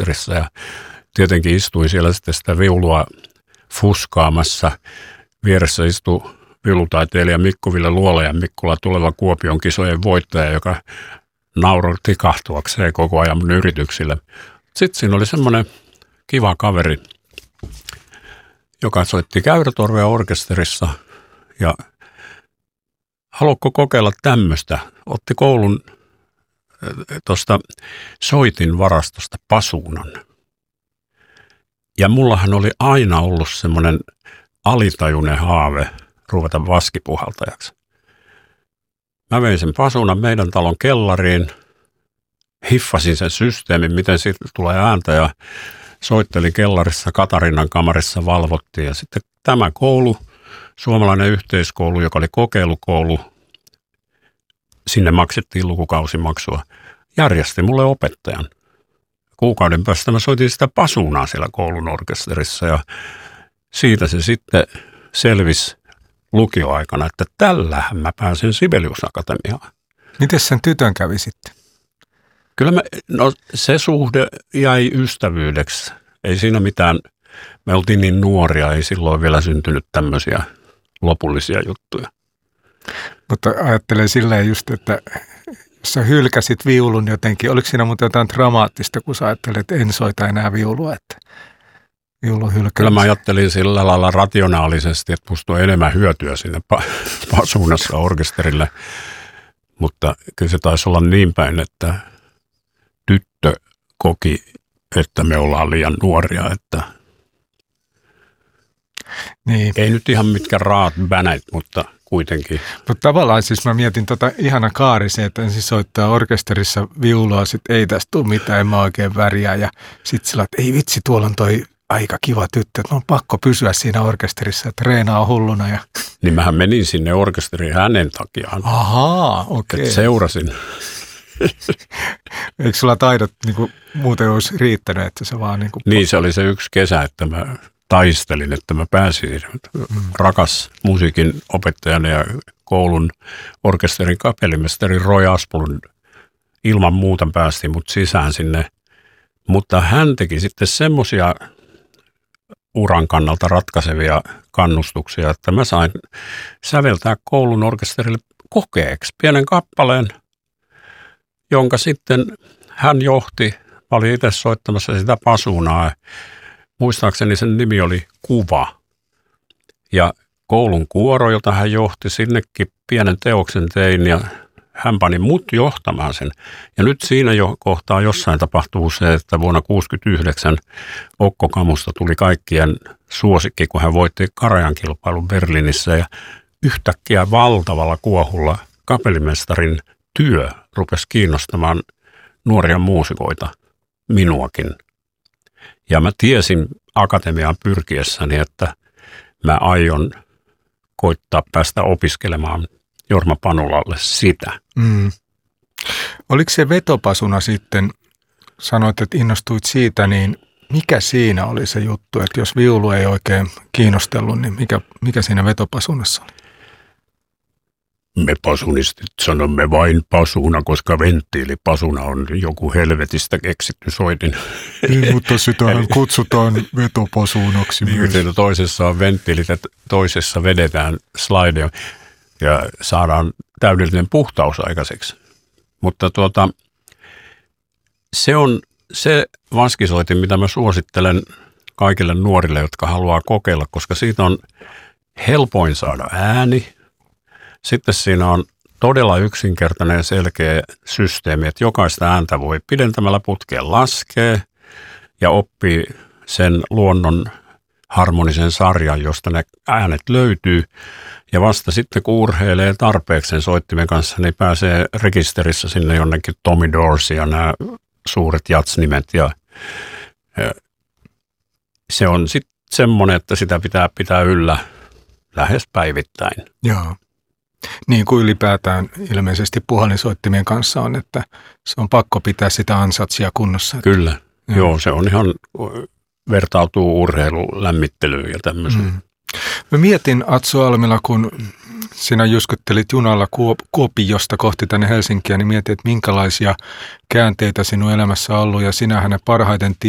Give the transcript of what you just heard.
orkesterissa ja tietenkin istuin siellä sitten sitä viulua fuskaamassa. Vieressä istui viulutaiteilija Mikko-Ville Luola ja Mikkola tuleva Kuopion kisojen voittaja, joka nauroi tikahtuakseen koko ajan mun yrityksille. Sitten siinä oli semmoinen kiva kaveri, joka soitti käyrätorvea orkesterissa ja haluatko kokeilla tämmöistä? Otti koulun tuosta soitin varastosta pasuunan. Ja mullahan oli aina ollut semmoinen alitajuinen haave ruveta vaskipuhaltajaksi. Mä vein sen pasuunan meidän talon kellariin, hiffasin sen systeemin, miten siitä tulee ääntä ja soittelin kellarissa, Katarinan kamarissa valvottiin. Ja sitten tämä koulu, suomalainen yhteiskoulu, joka oli kokeilukoulu, sinne maksettiin lukukausimaksua, järjesti mulle opettajan. Kuukauden päästä mä soitin sitä pasuunaa siellä koulun orkesterissa ja siitä se sitten selvisi lukioaikana, että tällähän mä pääsen Sibelius-akatemiaan. Miten sen tytön kävi sitten? Kyllä se suhde jäi ystävyydeksi. Ei siinä mitään, me oltiin niin nuoria, ei silloin vielä syntynyt tämmöisiä lopullisia juttuja. Mutta ajattelen silleen just, että jos sä hylkäsit viulun jotenkin, oliko siinä muuten jotain dramaattista, kun sä ajattelet, että en soita enää viulua, että viulu hylkäisi? Kyllä mä ajattelin sillä lailla rationaalisesti, että musta on enemmän hyötyä sinne pasuunassa orkesterille, mutta kyllä se taisi olla niin päin, että tyttö koki, että me ollaan liian nuoria, että niin. Ei nyt ihan mitkä raat bänät, mutta kuitenkin. Mutta tavallaan siis mä mietin ihana kaari se, että ensin soittaa orkesterissa viulua, sitten ei tästä tule mitään, en mä oikein väriä ja sitten sillä, että ei vitsi, tuolla on toi aika kiva tyttö, että on pakko pysyä siinä orkesterissa, että treenaa hulluna. Ja niin mähän menin sinne orkesteriin hänen takiaan. Ahaa, okei. Okay. Seurasin. Eikö sulla taidot muuten olisi riittänyt, että se vaan Niin, se oli se yksi kesä, että mä taistelin, että mä pääsin. Rakas musiikin opettajana ja koulun orkesterin kapellimestari Roy Aspelund ilman muuta päästi mut sisään sinne. Mutta hän teki sitten semmoisia uran kannalta ratkaisevia kannustuksia, että mä sain säveltää koulun orkesterille kokeeksi pienen kappaleen, jonka sitten hän johti. Mä olin itse soittamassa sitä pasuunaa. Muistaakseni sen nimi oli Kuva. Ja koulun kuoro, jota hän johti, sinnekin pienen teoksen tein ja hän pani mut johtamaan sen. Ja nyt siinä jo kohtaa jossain tapahtuu se, että vuonna 1969 Okko Kamusta tuli kaikkien suosikki, kun hän voitti Karajan kilpailun Berliinissä. Ja yhtäkkiä valtavalla kuohulla kapellimestarin työ rupesi kiinnostamaan nuoria muusikoita, minuakin. Ja mä tiesin akatemiaan pyrkiessäni, että mä aion koittaa päästä opiskelemaan Jorma Panulalle sitä. Mm. Oliko se vetopasuna sitten, sanoit, että innostuit siitä, niin mikä siinä oli se juttu, että jos viulu ei oikein kiinnostellut, niin mikä siinä vetopasunassa oli? Me pasunistit sanomme vain pasuna, koska venttiilipasuna on joku helvetistä keksitty soitin. Niin, mutta sitähän kutsutaan vetopasuunaksi myös. Niin, toisessa on venttiilit ja toisessa vedetään slidea ja saadaan täydellinen puhtaus aikaiseksi. Mutta se on se vaskisoitin, mitä mä suosittelen kaikille nuorille, jotka haluaa kokeilla, koska siitä on helpoin saada ääni. Sitten siinä on todella yksinkertainen ja selkeä systeemi, että jokaista ääntä voi pidentämällä putkeen laskea ja oppii sen luonnon harmonisen sarjan, josta ne äänet löytyy. Ja vasta sitten, kun urheilee tarpeeksi sen soittimen kanssa, niin pääsee rekisterissä sinne jonnekin Tommy Dorsey ja nämä suuret jatsnimet. Ja se on sitten semmoinen, että sitä pitää yllä lähes päivittäin. Joo. Niin kuin ylipäätään ilmeisesti puhallinsoittimien kanssa on, että se on pakko pitää sitä ansatsia kunnossa. Kyllä, joo, se on ihan, vertautuu urheilulämmittelyyn ja tämmöiseen. Mm. Mä mietin, Atso Almila, kun sinä jyskyttelit junalla Kuopiosta kohti tänne Helsinkiä, niin mietin, että minkälaisia käänteitä sinun elämässä on ollut, ja sinähän ne parhaiten